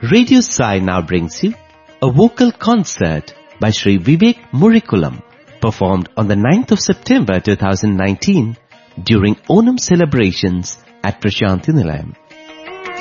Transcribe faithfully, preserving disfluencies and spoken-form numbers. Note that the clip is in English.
Radio Sai now brings you a vocal concert by Shri Vivek Murikulam, performed on the ninth of September two thousand nineteen during Onam celebrations at Prashanthi Nilayam.